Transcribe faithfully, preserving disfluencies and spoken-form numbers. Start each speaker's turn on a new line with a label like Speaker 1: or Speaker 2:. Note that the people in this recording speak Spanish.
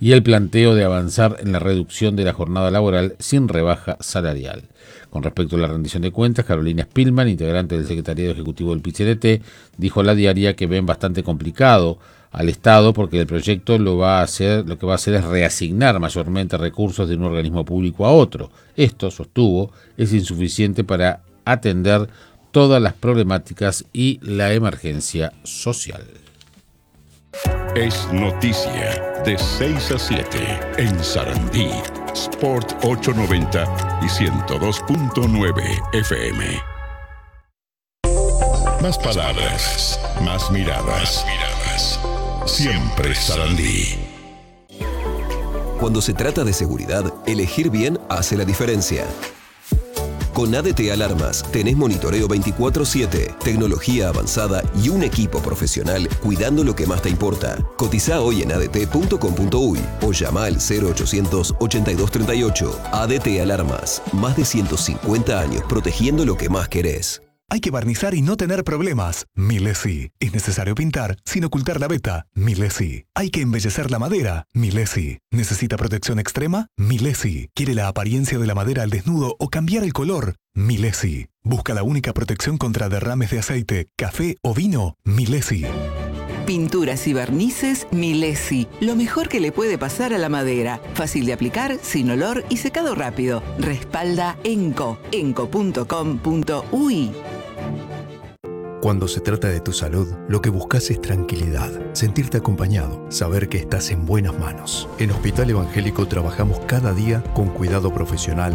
Speaker 1: y el planteo de avanzar en la reducción de la jornada laboral sin rebaja salarial. Con respecto a la rendición de cuentas, Carolina Spillman, integrante del Secretariado Ejecutivo del P I C N T, dijo a La Diaria que ven bastante complicado al Estado porque el proyecto lo va a hacer, lo que va a hacer es reasignar mayormente recursos de un organismo público a otro. Esto, sostuvo, es insuficiente para atender todas las problemáticas y la emergencia social.
Speaker 2: Es noticia de seis a siete en Sarandí, Sport ochocientos noventa y ciento dos punto nueve F M. Más palabras, más miradas. Siempre Sarandí.
Speaker 3: Cuando se trata de seguridad, elegir bien hace la diferencia. Con A D T Alarmas tenés monitoreo veinticuatro siete, tecnología avanzada y un equipo profesional cuidando lo que más te importa. Cotiza hoy en a d t punto com punto u y o llama al cero ochocientos ochenta y dos treinta y ocho. A D T Alarmas, más de ciento cincuenta años protegiendo lo que más querés.
Speaker 4: Hay que barnizar y no tener problemas. Milesi. Es necesario pintar sin ocultar la veta. Milesi. Hay que embellecer la madera. Milesi. ¿Necesita protección extrema? Milesi. ¿Quiere la apariencia de la madera al desnudo o cambiar el color? Milesi. ¿Busca la única protección contra derrames de aceite, café o vino? Milesi.
Speaker 5: Pinturas y barnices Milesi. Lo mejor que le puede pasar a la madera. Fácil de aplicar, sin olor y secado rápido. Respalda Enco. enco punto com punto u y.
Speaker 6: Cuando se trata de tu salud, lo que buscas es tranquilidad, sentirte acompañado, saber que estás en buenas manos. En Hospital Evangélico trabajamos cada día con cuidado profesional,